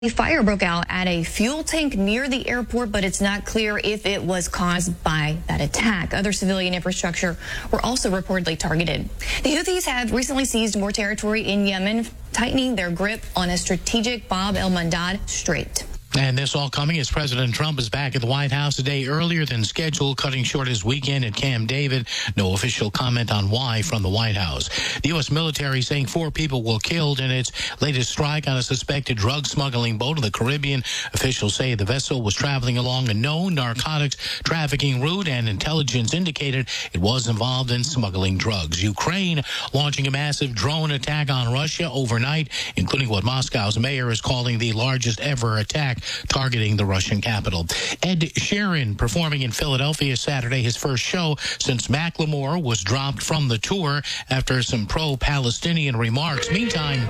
A fire broke out at a fuel tank near the airport, but it's not clear if it was caused by that attack. Other civilian infrastructure were also reportedly targeted. The Houthis have recently seized more territory in Yemen, tightening their grip on a strategic Bab el-Mandab Strait. And this all coming as President Trump is back at the White House a day earlier than scheduled, cutting short his weekend at Camp David. No official comment on why from the White House. The U.S. military saying 4 people were killed in its latest strike on a suspected drug smuggling boat in the Caribbean. Officials say the vessel was traveling along a known narcotics trafficking route, and intelligence indicated it was involved in smuggling drugs. Ukraine launching a massive drone attack on Russia overnight, including what Moscow's mayor is calling the largest ever attack targeting the Russian capital. Ed Sheeran performing in Philadelphia Saturday, his first show since Macklemore was dropped from the tour after some pro-Palestinian remarks. Meantime,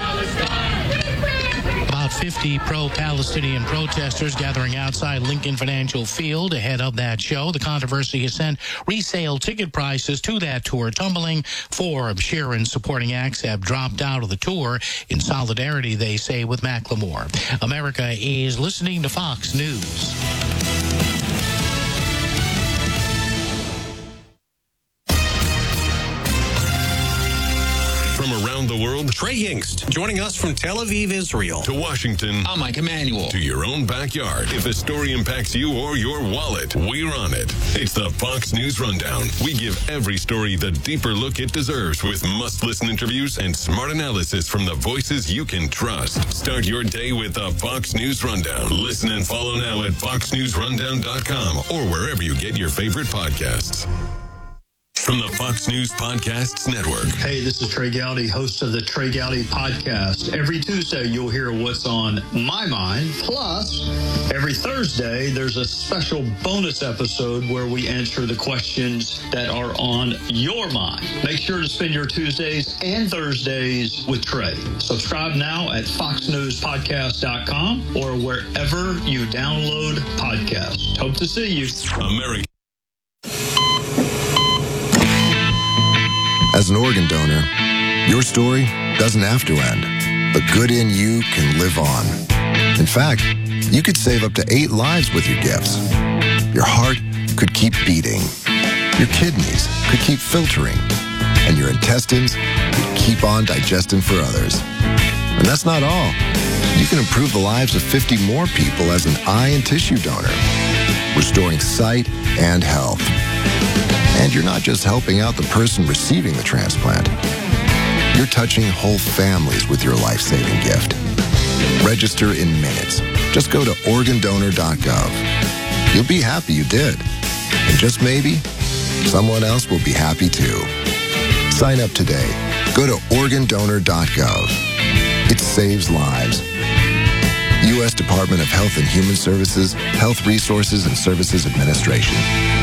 about 50 pro-Palestinian protesters gathering outside Lincoln Financial Field ahead of that show. The controversy has sent resale ticket prices to that tour tumbling. 4 of Sheeran's supporting acts have dropped out of the tour in solidarity, they say, with Macklemore. America is listening to Fox News. From around the world, Trey Hingst, joining us from Tel Aviv, Israel. To Washington, I'm Mike Emanuel. To your own backyard. If a story impacts you or your wallet, we're on it. It's the Fox News Rundown. We give every story the deeper look it deserves with must-listen interviews and smart analysis from the voices you can trust. Start your day with the Fox News Rundown. Listen and follow now at foxnewsrundown.com or wherever you get your favorite podcasts. From the Fox News Podcasts Network. Hey, this is Trey Gowdy, host of the Trey Gowdy Podcast. Every Tuesday, you'll hear what's on my mind. Plus, every Thursday, there's a special bonus episode where we answer the questions that are on your mind. Make sure to spend your Tuesdays and Thursdays with Trey. Subscribe now at foxnewspodcast.com or wherever you download podcasts. Hope to see you. America. As an organ donor, your story doesn't have to end. The good in you can live on. In fact, you could save up to 8 lives with your gifts. Your heart could keep beating. Your kidneys could keep filtering. And your intestines could keep on digesting for others. And that's not all. You can improve the lives of 50 more people as an eye and tissue donor, restoring sight and health. And you're not just helping out the person receiving the transplant. You're touching whole families with your life-saving gift. Register in minutes. Just go to organdonor.gov. You'll be happy you did. And just maybe, someone else will be happy too. Sign up today. Go to organdonor.gov. It saves lives. U.S. Department of Health and Human Services, Health Resources and Services Administration.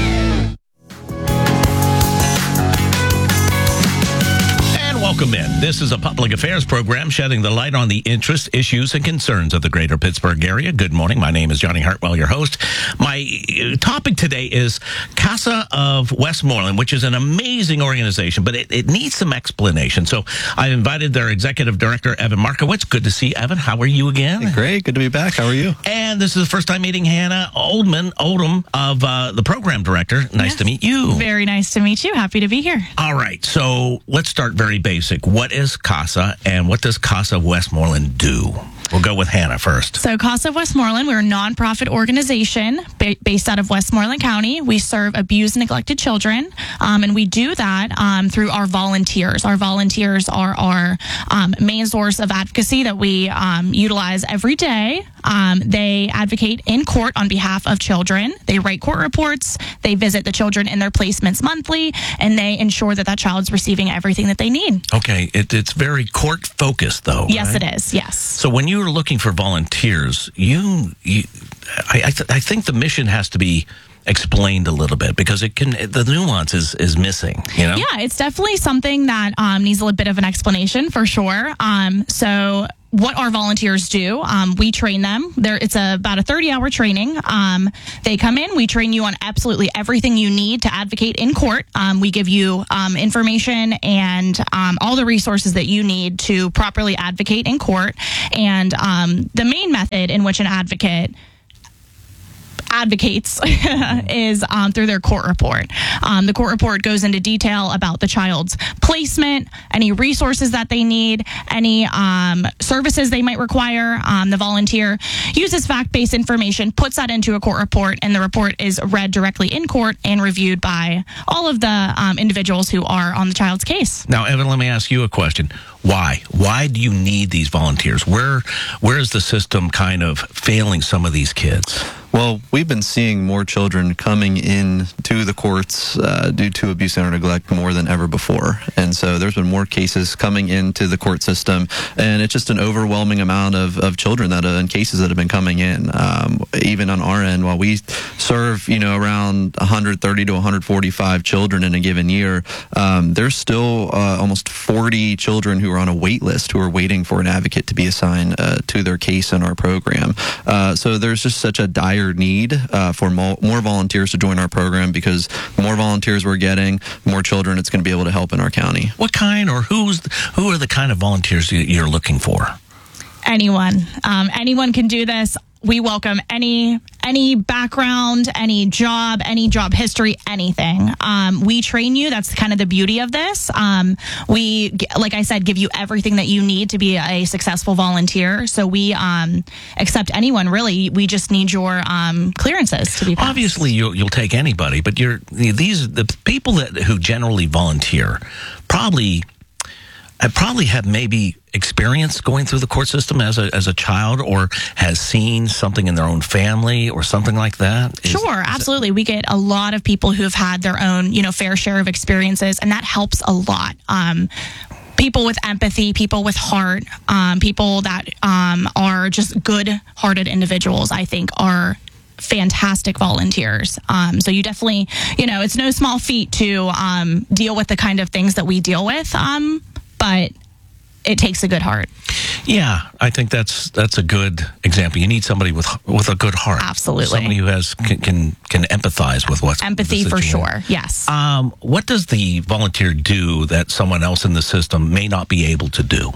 Welcome in. This is a public affairs program shedding the light on the interests, issues, and concerns of the greater Pittsburgh area. Good morning. My name is Johnny Hartwell, your host. My topic today is Casa of Westmoreland, which is an amazing organization, but it needs some explanation. So I invited their executive director, Evan Markowitz. Good to see Evan. How are you again? Hey, great. Good to be back. How are you? And this is the first time meeting Hannah Oldham of the program director. Nice to meet you. Very nice to meet you. Happy to be here. All right. So let's start very basic. What is CASA and what does CASA of Westmoreland do? We'll go with Hannah first. So CASA of Westmoreland, we're a nonprofit organization based out of Westmoreland County. We serve abused and neglected children, and we do that through our volunteers. Our volunteers are our main source of advocacy that we utilize every day. They advocate in court on behalf of children. They write court reports. They visit the children in their placements monthly, and they ensure that child's receiving everything that they need. Okay. It's very court-focused, though. Yes, right? It is. Yes. So when you were looking for volunteers, I think the mission has to be explained a little bit because the nuance is missing, you know? Yeah, it's definitely something that needs a little bit of an explanation for sure. So what our volunteers do, we train them. It's about a 30-hour training. They come in, we train you on absolutely everything you need to advocate in court. We give you information and all the resources that you need to properly advocate in court. And the main method in which an advocate advocates is through their court report. The court report goes into detail about the child's placement, any resources that they need, any services they might require. The volunteer uses fact-based information, puts that into a court report, and the report is read directly in court and reviewed by all of the individuals who are on the child's case. Now, Evan, let me ask you a question. Why? Why do you need these volunteers? Where is the system kind of failing some of these kids? Well, we've been seeing more children coming in to the courts due to abuse and neglect more than ever before. And so there's been more cases coming into the court system, and it's just an overwhelming amount of children and cases that have been coming in. Even on our end, while we serve, around 130 to 145 children in a given year, there's still almost 40 children who are on a wait list who are waiting for an advocate to be assigned to their case in our program. So there's just such a dire need for more volunteers to join our program, because the more volunteers we're getting, the more children it's going to be able to help in our county. What kind, or who are the kind of volunteers you're looking for? Anyone. Anyone can do this. We welcome any background, any job history, anything. We train you. That's kind of the beauty of this. We, like I said, give you everything that you need to be a successful volunteer. So we accept anyone, really. We just need your clearances to be passed. Obviously, you'll take anybody, but the people who generally volunteer probably have maybe experience going through the court system as a child, or has seen something in their own family or something like that. Sure, absolutely. We get a lot of people who have had their own, fair share of experiences, and that helps a lot. People with empathy, people with heart, people that are just good-hearted individuals, I think, are fantastic volunteers. So you definitely, it's no small feat to deal with the kind of things that we deal with, but it takes a good heart. Yeah, I think that's a good example. You need somebody with a good heart. Absolutely. Somebody who can empathize with what's empathy for sure. Yes. What does the volunteer do that someone else in the system may not be able to do?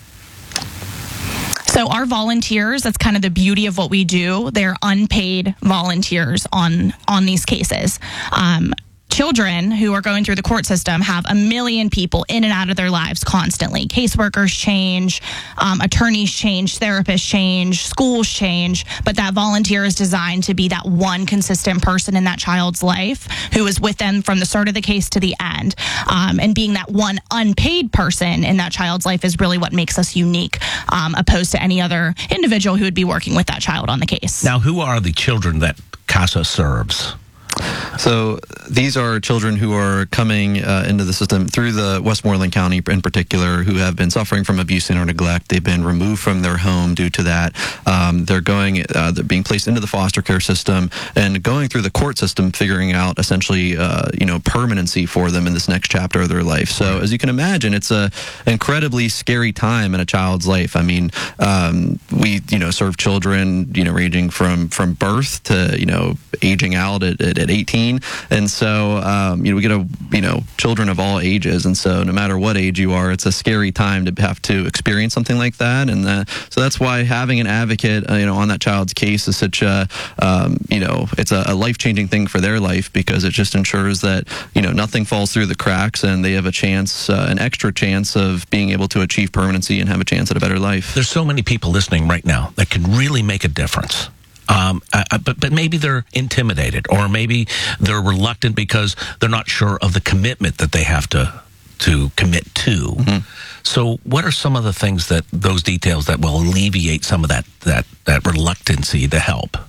So our volunteers, that's kind of the beauty of what we do. They're unpaid volunteers on these cases. Children who are going through the court system have a million people in and out of their lives constantly. Caseworkers change, attorneys change, therapists change, schools change, but that volunteer is designed to be that one consistent person in that child's life who is with them from the start of the case to the end. And being that one unpaid person in that child's life is really what makes us unique, opposed to any other individual who would be working with that child on the case. Now, who are the children that CASA serves? So these are children who are coming into the system through the Westmoreland County in particular, who have been suffering from abuse and or neglect. They've been removed from their home due to that. They're being placed into the foster care system and going through the court system, figuring out essentially, permanency for them in this next chapter of their life. So as you can imagine, it's a incredibly scary time in a child's life. I mean, we, serve children, ranging from birth to, aging out at 18. And so, we get children of all ages. And so no matter what age you are, it's a scary time to have to experience something like that. And so that's why having an advocate, on that child's case is such a, it's a life-changing thing for their life, because it just ensures that, nothing falls through the cracks, and they have a chance, an extra chance of being able to achieve permanency and have a chance at a better life. There's so many people listening right now that can really make a difference. But maybe they're intimidated, or maybe they're reluctant because they're not sure of the commitment that they have to commit to. Mm-hmm. So what are some of the things those details that will alleviate some of that reluctancy to help?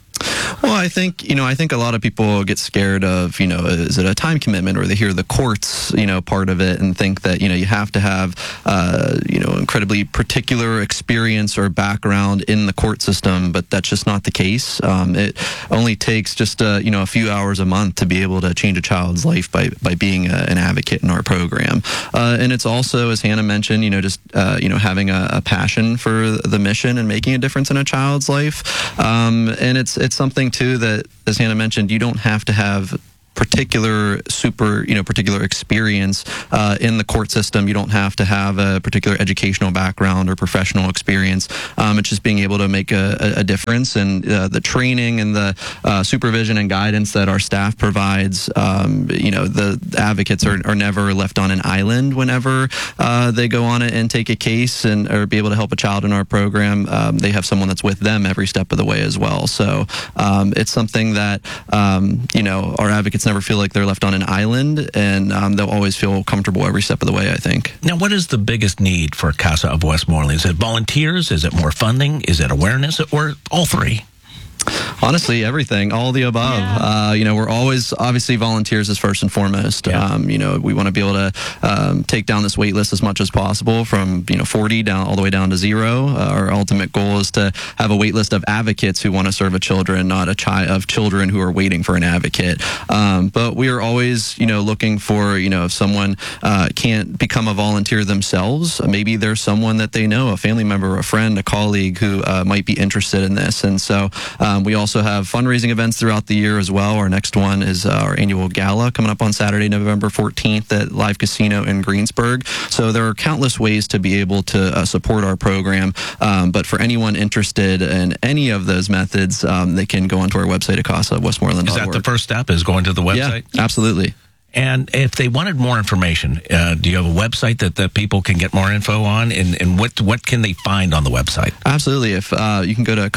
Well, I think a lot of people get scared of, is it a time commitment, or they hear the courts, part of it and think that, you have to have, incredibly particular experience or background in the court system, but that's just not the case. It only takes just, a few hours a month to be able to change a child's life by being an advocate in our program. And it's also, as Hannah mentioned, just, having a passion for the mission and making a difference in a child's life. And it's something too that, as Hannah mentioned, you don't have to have particular experience in the court system. You don't have to have a particular educational background or professional experience. It's just being able to make a difference, and the training and the supervision and guidance that our staff provides. The advocates are never left on an island whenever they go on it and take a case or be able to help a child in our program. They have someone that's with them every step of the way as well. So it's something that our advocates never feel like they're left on an island, and they'll always feel comfortable every step of the way, I think. Now, what is the biggest need for CASA of Westmoreland? Is it volunteers? Is it more funding? Is it awareness? Or all three? Honestly, everything, all the above. Yeah. We're always, obviously, volunteers is first and foremost. Yeah. We want to be able to take down this wait list as much as possible, from 40 down all the way down to 0. Our ultimate goal is to have a wait list of advocates who want to serve children, not of children who are waiting for an advocate. But we are always, looking for, if someone can't become a volunteer themselves, maybe there's someone that they know, a family member, a friend, a colleague who might be interested in this. And so we also have fundraising events throughout the year as well. Our next one is our annual gala coming up on Saturday, November 14th at Live Casino in Greensburg. So there are countless ways to be able to support our program. But for anyone interested in any of those methods, they can go onto our website at CASAofWestmoreland.org. Is that the first step, is going to the website? Yeah, absolutely. And if they wanted more information, do you have a website that people can get more info on? And what can they find on the website? Absolutely. If you can go to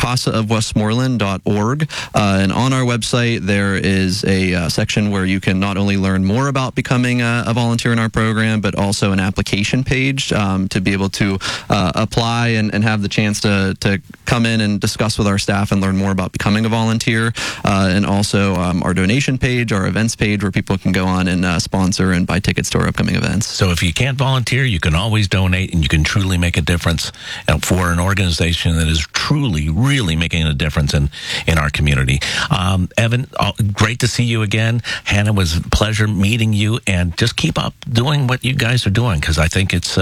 CASAofWestmoreland.org, and on our website there is a section where you can not only learn more about becoming a volunteer in our program, but also an application page to be able to apply and have the chance to come in and discuss with our staff and learn more about becoming a volunteer. And also our donation page, our events page, where people can go on and sponsor and buy tickets to our upcoming events. So if you can't volunteer, you can always donate, and you can truly make a difference for an organization that is truly, really making a difference in our community. Evan, great to see you again. Hannah, was a pleasure meeting you, and just keep up doing what you guys are doing, because I think it's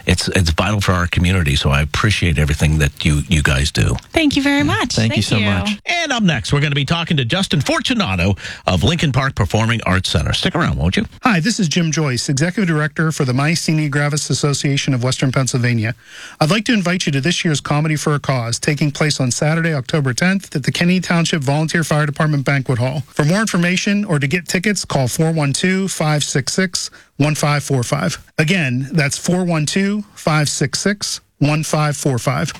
vital for our community. So I appreciate everything that you guys do. Thank you very much. Thank you so much. And up next, we're going to be talking to Justin Fortunato of Lincoln Park Performing Arts Center. Stick around, won't you? Hi, this is Jim Joyce, Executive Director for the Myasthenia Gravis Association of Western Pennsylvania. I'd like to invite you to this year's Comedy for a Cause, taking place on Saturday, October 10th at the Kenny Township Volunteer Fire Department Banquet Hall. For more information or to get tickets, call 412-566-1545. Again, that's 412-566-1545.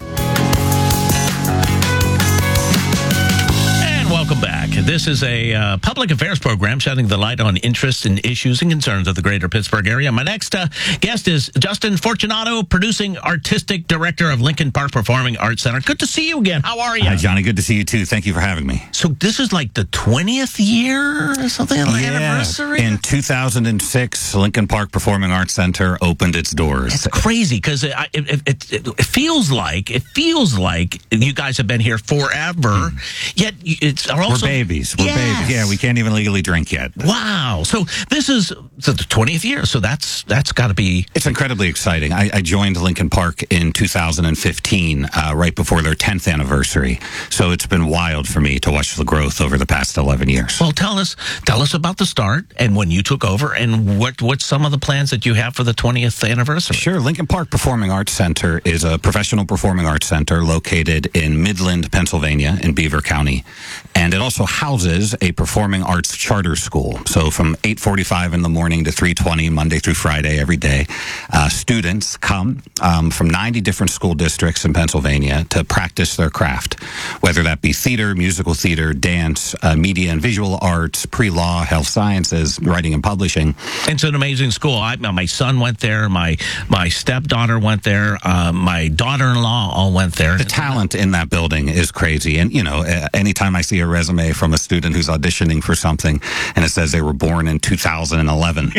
Welcome back. This is a public affairs program shedding the light on interests and issues and concerns of the greater Pittsburgh area. My next guest is Justin Fortunato, producing artistic director of Lincoln Park Performing Arts Center. Good to see you again. How are you? Hi, Johnny. Good to see you, too. Thank you for having me. So this is like the 20th year or something? Anniversary? In 2006, Lincoln Park Performing Arts Center opened its doors. It's crazy because it feels like you guys have been here forever, yet it's also... We're babies. We're babies. Yeah, we can't even legally drink yet. Wow. So this is the 20th year. So that's got to be... It's incredibly exciting. I joined Lincoln Park in 2015, right before their 10th anniversary. So it's been wild for me to watch the growth over the past 11 years. Well, tell us about the start and when you took over, and what's some of the plans that you have for the 20th anniversary. Sure. Lincoln Park Performing Arts Center is a professional performing arts center located in Midland, Pennsylvania, in Beaver County. And it also houses a performing arts charter school. So from 8:45 in the morning to 3:20, Monday through Friday, every day, students come from 90 different school districts in Pennsylvania to practice their craft, whether that be theater, musical theater, dance, media and visual arts, pre-law, health sciences, writing and publishing. It's an amazing school. My son went there. My stepdaughter went there. My daughter-in-law all went there. The talent in that building is crazy. And, anytime I see a resume from a student who's auditioning for something and it says they were born in 2011,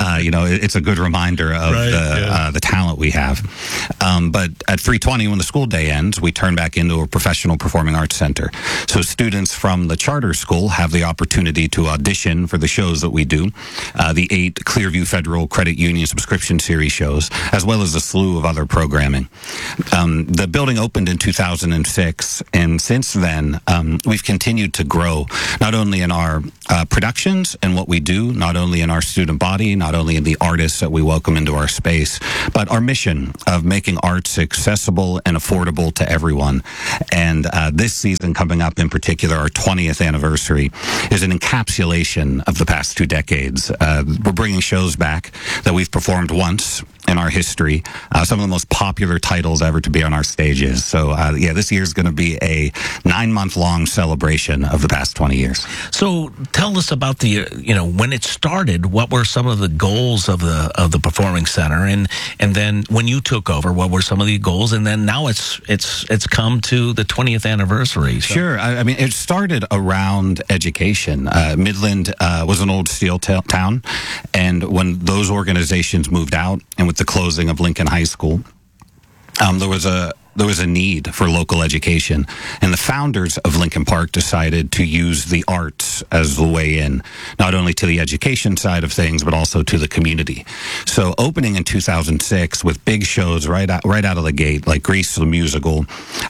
it's a good reminder of the talent we have. But at 3:20, when the school day ends, we turn back into a professional performing arts center. So students from the charter school have the opportunity to audition for the shows that we do, the 8 Clearview Federal Credit Union subscription series shows, as well as a slew of other programming. The building opened in 2006, and since then, we've continued to grow, not only in our productions and what we do, not only in our student body, not only in the artists that we welcome into our space, but our mission of making arts accessible and affordable to everyone. And this season coming up in particular, our 20th anniversary, is an encapsulation of the past 2 decades. We're bringing shows back that we've performed once in our history, some of the most popular titles ever to be on our stages. So, this year is going to be a 9-month-long celebration of the past 20 years. So, tell us about the, when it started, what were some of the goals of the Performing Center, and then when you took over, what were some of the goals, and then now it's come to the 20th anniversary. So. Sure. I mean, it started around education. Midland was an old steel town, and when those organizations moved out, and with the closing of Lincoln High School, there was a need for local education, and the founders of Lincoln Park decided to use the arts as the way in, not only to the education side of things, but also to the community. So opening in 2006 with big shows right out of the gate, like Grease the Musical,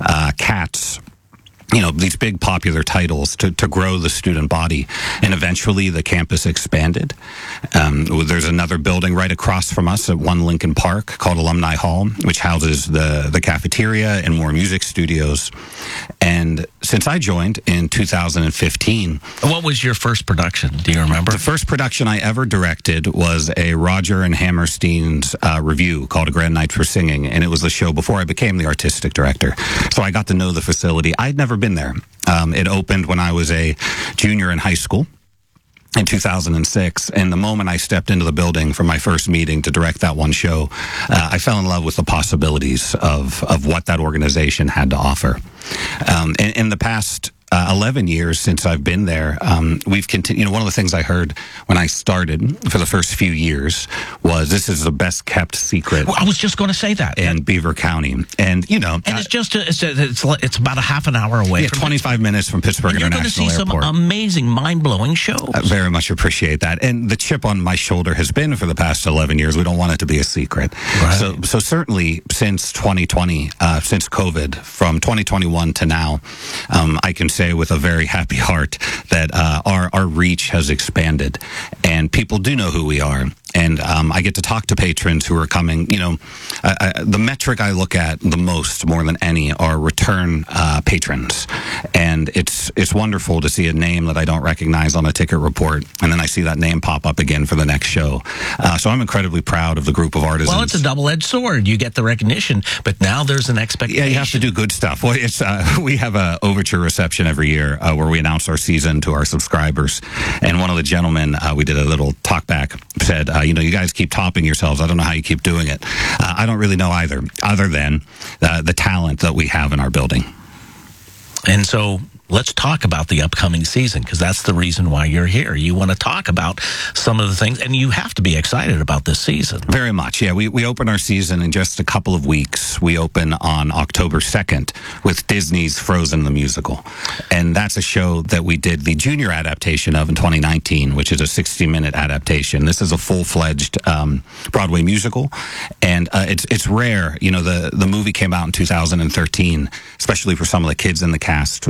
Cats, these big popular titles to grow the student body. And eventually the campus expanded. There's another building right across from us at One Lincoln Park called Alumni Hall, which houses the cafeteria and more music studios. And since I joined in 2015... What was your first production? Do you remember? The first production I ever directed was a Roger and Hammerstein's review called A Grand Night for Singing. And it was the show before I became the artistic director. So I got to know the facility. I'd never been there. It opened when I was a junior in high school in 2006, and the moment I stepped into the building for my first meeting to direct that one show, I fell in love with the possibilities of what that organization had to offer. In the past 11 years since I've been there, we've continued. One of the things I heard when I started for the first few years was this is the best kept secret. Well, I was just going to say that in Beaver County, and it's just it's about a half an hour away. Yeah, 25 minutes from Pittsburgh International Airport. You're going to see some amazing, mind-blowing shows. I very much appreciate that, and the chip on my shoulder has been for the past 11 years. We don't want it to be a secret. Right. So certainly since 2020, since COVID, from 2021 to now, I can say with a very happy heart that our reach has expanded, and people do know who we are. And I get to talk to patrons who are coming. The metric I look at the most, more than any, are return patrons. And it's wonderful to see a name that I don't recognize on a ticket report, and then I see that name pop up again for the next show. So I'm incredibly proud of the group of artisans. Well, it's a double-edged sword. You get the recognition, but now there's an expectation. Yeah, you have to do good stuff. Well, we have a overture reception every year where we announce our season to our subscribers. And one of the gentlemen, we did a little talk back, said, you guys keep topping yourselves. I don't know how you keep doing it. I don't really know either, other than the talent that we have in our building. And so let's talk about the upcoming season, because that's the reason why you're here. You want to talk about some of the things, and you have to be excited about this season. Very much, yeah. We open our season in just a couple of weeks. We open on October 2nd with Disney's Frozen the Musical. And that's a show that we did the junior adaptation of in 2019, which is a 60-minute adaptation. This is a full-fledged Broadway musical, and it's rare. The movie came out in 2013, especially for some of the kids in the cast, or the younger kids.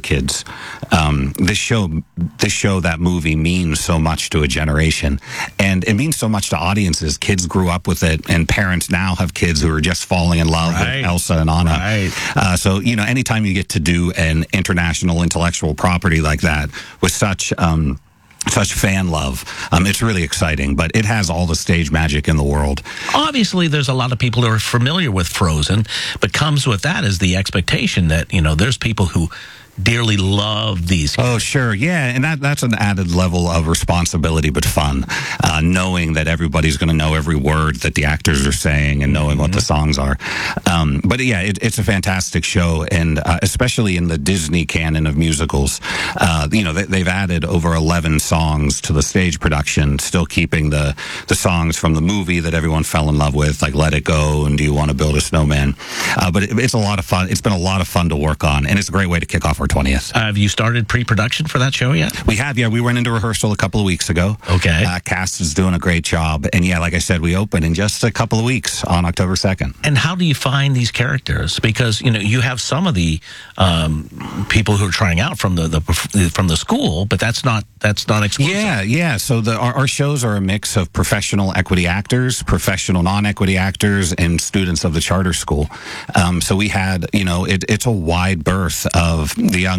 kids. This show, that movie means so much to a generation, and it means so much to audiences. Kids grew up with it, and parents now have kids who are just falling in love with Elsa and Anna. Right. So, anytime you get to do an international intellectual property like that with such fan love, it's really exciting, but it has all the stage magic in the world. Obviously, there's a lot of people who are familiar with Frozen, but comes with that is the expectation that, there's people who dearly love these. Oh, sure. Yeah. And that's an added level of responsibility, but fun. Knowing that everybody's going to know every word that the actors are saying and knowing what the songs are. But yeah, it's a fantastic show. And especially in the Disney canon of musicals, they've added over 11 songs to the stage production, still keeping the songs from the movie that everyone fell in love with, like Let It Go and Do You Want to Build a Snowman? But it's a lot of fun. It's been a lot of fun to work on, and it's a great way to kick off our 20th. Have you started pre-production for that show yet? We have, yeah. We went into rehearsal a couple of weeks ago. Okay. Cast is doing a great job. And yeah, like I said, we open in just a couple of weeks on October 2nd. And how do you find these characters? Because, you have some of the people who are trying out from the school, but that's not exclusive. Yeah. So our shows are a mix of professional equity actors, professional non-equity actors, and students of the charter school. So we had, it's a wide berth of the